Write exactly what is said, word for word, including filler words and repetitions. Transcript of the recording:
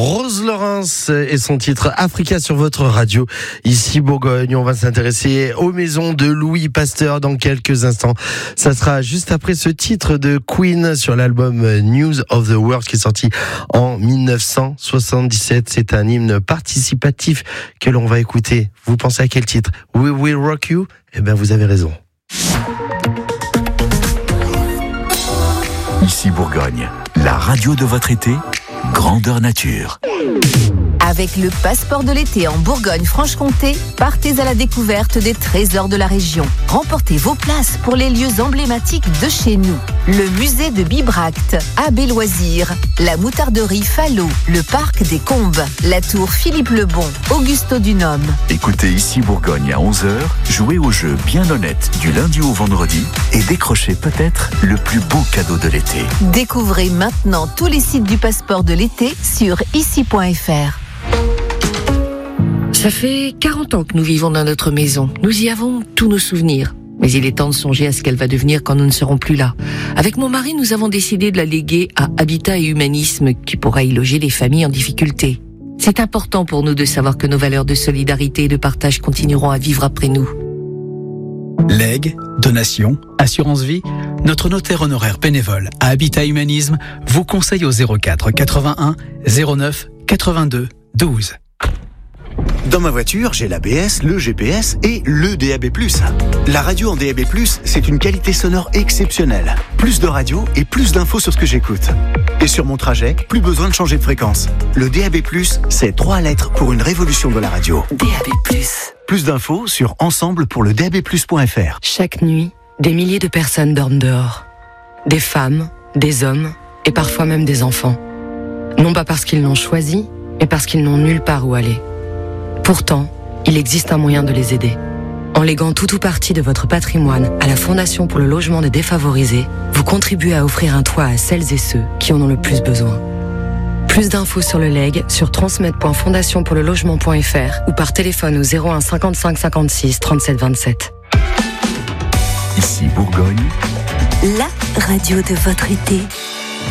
Rose Laurence et son titre Africa sur votre radio. Ici Bourgogne, on va s'intéresser aux maisons de Louis Pasteur dans quelques instants. Ça sera juste après ce titre de Queen sur l'album News of the World qui est sorti en dix-neuf cent soixante-dix-sept. C'est un hymne participatif que l'on va écouter. Vous pensez à quel titre? We Will Rock You? Eh bien, vous avez raison. Ici Bourgogne, la radio de votre été, grandeur nature. Avec le passeport de l'été en Bourgogne-Franche-Comté, partez à la découverte des trésors de la région. Remportez vos places pour les lieux emblématiques de chez nous. Le musée de Bibracte, Abbé Loisirs, la moutarderie Fallot, le parc des Combes, la tour Philippe Lebon, Augusto Dunhomme. Écoutez Ici Bourgogne à onze heures, jouez au jeu bien honnête du lundi au vendredi et décrochez peut-être le plus beau cadeau de l'été. Découvrez maintenant tous les sites du passeport de l'été sur ici point f r. Ça fait quarante ans que nous vivons dans notre maison. Nous y avons tous nos souvenirs. Mais il est temps de songer à ce qu'elle va devenir quand nous ne serons plus là. Avec mon mari, nous avons décidé de la léguer à Habitat et Humanisme, qui pourra y loger les familles en difficulté. C'est important pour nous de savoir que nos valeurs de solidarité et de partage continueront à vivre après nous. Legs, donations, assurance vie, notre notaire honoraire bénévole à Habitat Humanisme vous conseille au zéro quatre quatre-vingt-un zéro neuf quatre-vingt-deux douze. Dans ma voiture, j'ai l'A B S, le G P S et le D A B plus. La radio en D A B plus, c'est une qualité sonore exceptionnelle. Plus de radio et plus d'infos sur ce que j'écoute. Et sur mon trajet, plus besoin de changer de fréquence. Le D A B plus, c'est trois lettres pour une révolution de la radio. D A B plus. Plus d'infos sur ensemble pour le D A B plus point f r. Chaque nuit, des milliers de personnes dorment dehors. Des femmes, des hommes et parfois même des enfants. Non pas parce qu'ils l'ont choisi, mais parce qu'ils n'ont nulle part où aller. Pourtant, il existe un moyen de les aider. En léguant tout ou partie de votre patrimoine à la Fondation pour le logement des défavorisés, vous contribuez à offrir un toit à celles et ceux qui en ont le plus besoin. Plus d'infos sur le legs sur transmettre point fondation pour le logement point f r ou par téléphone au zéro un cinquante-cinq cinquante-six trente-sept vingt-sept. Ici Bourgogne, La radio de votre été.